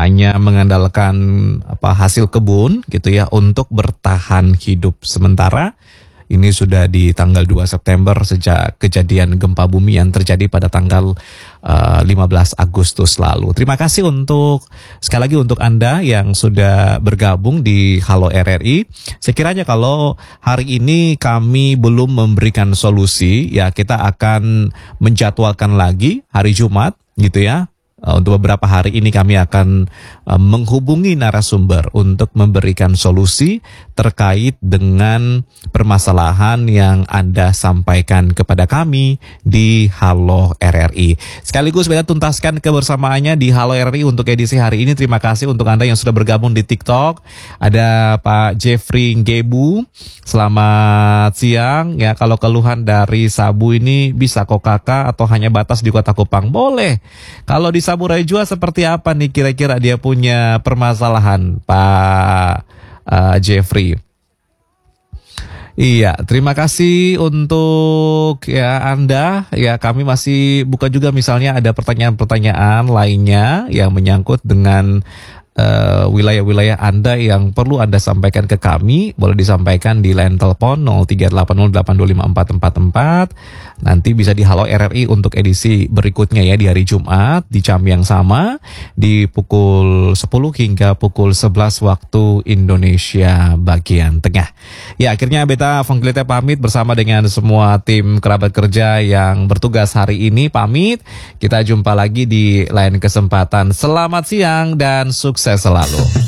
hanya mengandalkan hasil kebun gitu ya untuk bertahan hidup sementara. Ini sudah di tanggal 2 September sejak kejadian gempa bumi yang terjadi pada tanggal 15 Agustus lalu. Terima kasih sekali lagi untuk Anda yang sudah bergabung di Halo RRI. Sekiranya kalau hari ini kami belum memberikan solusi, ya kita akan menjadwalkan lagi hari Jumat gitu ya. Untuk beberapa hari ini kami akan menghubungi narasumber untuk memberikan solusi terkait dengan permasalahan yang Anda sampaikan kepada kami di Halo RRI. Sekaligus kita tuntaskan kebersamaannya di Halo RRI untuk edisi hari ini. Terima kasih untuk Anda yang sudah bergabung di TikTok. Ada Pak Jeffrey Ngebu. Selamat siang. Ya, kalau keluhan dari Sabu ini bisa kok kakak atau hanya batas di Kota Kupang? Boleh. Kalau di Saburai Jua seperti apa nih kira-kira dia punya permasalahan, Pak Jeffrey? Iya, terima kasih untuk Anda. Ya, kami masih buka juga misalnya ada pertanyaan-pertanyaan lainnya yang menyangkut dengan wilayah-wilayah Anda yang perlu Anda sampaikan ke kami. Boleh disampaikan di line telepon 0380825444. Nanti bisa di Halo RRI untuk edisi berikutnya ya di hari Jumat di jam yang sama di pukul 10 hingga pukul 11 waktu Indonesia bagian tengah. Ya, akhirnya Beta Fongklite pamit bersama dengan semua tim kerabat kerja yang bertugas hari ini. Pamit. Kita jumpa lagi di lain kesempatan. Selamat siang dan sukses selalu.